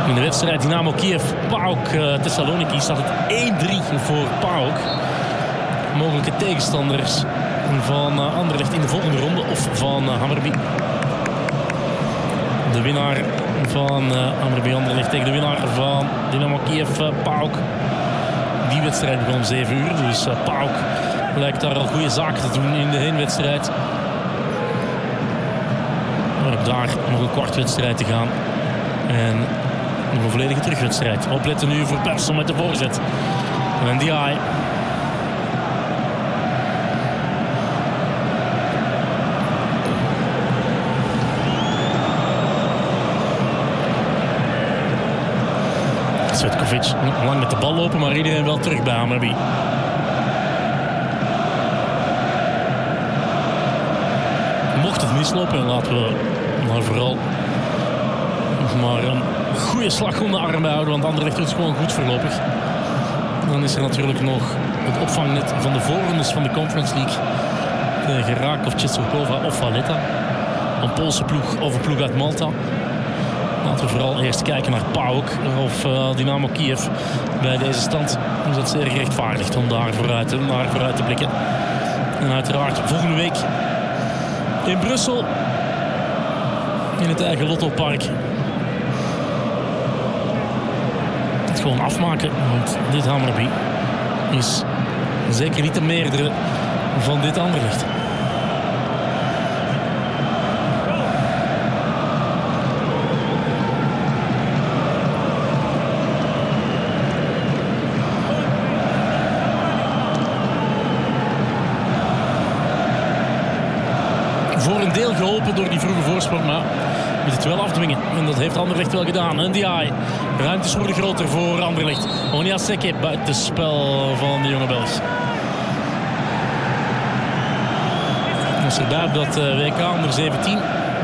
In de wedstrijd Dynamo Kiev, PAOK Thessaloniki staat het 1-3 voor PAOK. Mogelijke tegenstanders van Anderlecht in de volgende ronde of van Hammarby. De winnaar van Hammarby Anderlecht tegen de winnaar van Dynamo Kiev, PAOK. Die wedstrijd begon om 7 uur, dus PAOK lijkt daar al goede zaken te doen in de heenwedstrijd. Maar ook daar nog een kwartwedstrijd te gaan. En nog een volledige terugwedstrijd. Opletten nu voor Persson met de voorzet. En Ndiaye. Cvetkovic lang met de bal lopen, maar iedereen wel terug bij Hammarby. Mocht het mislopen, laten we maar vooral maar een goede slag om de arm houden, want Anderlecht doet het gewoon goed voorlopig. Dan is er natuurlijk nog het opvangnet van de voorrondes van de Conference League tegen Rakov, Czestochowa of Valletta. Een Poolse ploeg of een ploeg uit Malta. Laten we vooral eerst kijken naar PAOK of Dynamo Kiev. Bij deze stand is het zeer gerechtvaardigd om daar vooruit te blikken. En uiteraard volgende week in Brussel in het eigen Lottopark. Het gewoon afmaken, want dit Hammarby is zeker niet de meerdere van dit Anderlecht. Voor een deel geholpen door die vroege voorsprong, maar moet het wel afdwingen. En dat heeft Anderlecht wel gedaan. En Ndiaye. Ruimtes worden groter voor Anderlecht. Onyaseke buitenspel van de jonge Belg. Als erbij op dat WK onder 17